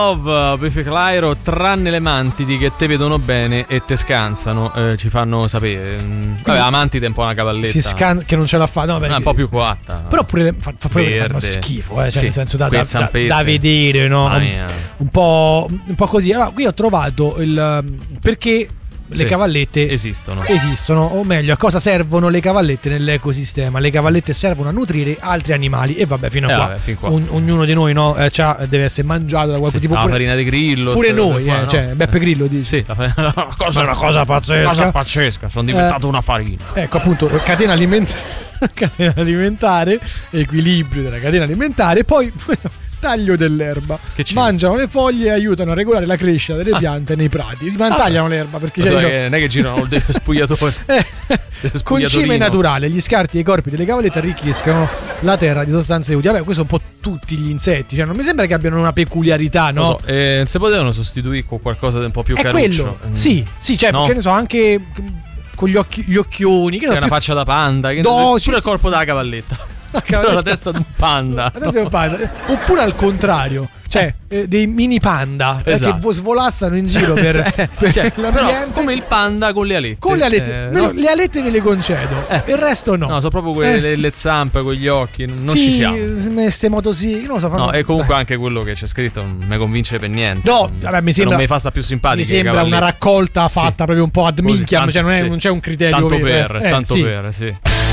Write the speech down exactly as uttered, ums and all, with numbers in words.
love, Biffy Clyro, tranne le mantidi che te vedono bene e te scansano, eh, ci fanno sapere. Vabbè, la mantide è un po' una cavalletta. Si scan- che non ce la fa, no, è un po' più coatta. Però pure le, fa, fa pure fanno schifo, eh, cioè sì, nel senso da, da, da, da vedere, no? Un, un po' un po' così. Allora, qui ho trovato il perché le sì, cavallette esistono. Esistono, o meglio, a cosa servono le cavallette nell'ecosistema? Le cavallette servono a nutrire altri animali e vabbè, fino a eh, qua, vabbè, fin qua. Un, ognuno di noi, no, eh, deve essere mangiato da qualche sì, tipo. La pure, farina di grillo. Pure noi, qua, eh, no? cioè Beppe Grillo dice. Sì, la farina, una cosa, è una cosa pazzesca. Cosa pazzesca, sono diventato eh, una farina. Ecco, appunto, catena alimentare, catena alimentare, equilibrio della catena alimentare, poi taglio dell'erba, mangiano le foglie e aiutano a regolare la crescita delle piante ah. nei prati. Si mantagliano ah. l'erba perché so c'è che non è che girano delle spogliatore. eh, concime naturale, gli scarti e i corpi delle cavallette arricchiscono la terra di sostanze utili. Vabbè, questo è un po' tutti gli insetti, cioè non mi sembra che abbiano una peculiarità, no? So, eh, se potevano sostituire con qualcosa di un po' più è caruccio. Quello. Mm. Sì, sì, cioè, no? che ne so, anche con gli, occhi, gli occhioni, che è no, una più... faccia da panda, che no, pure sì, il sì. corpo della cavalletta. Però la testa di un panda, no. un panda. Oppure al contrario, cioè eh, dei mini panda esatto. eh, che svolassano in giro per, cioè, per cioè, l'ambiente. Però come il panda con le alette. Con le alette, eh, me, no. le alette ve le concedo, eh. il resto no. No, sono proprio quelle eh. le, le zampe con gli occhi, non sì, ci siamo. Queste moto sì, non lo so. No, e comunque dai. Anche quello che c'è scritto non mi convince per niente. No, vabbè, mi sembra, non mi fa sta più simpatica. Mi sembra una raccolta fatta sì. proprio un po' ad minchiam, cioè non, è, sì. non c'è un criterio tanto vero. per, eh, tanto sì. per, sì.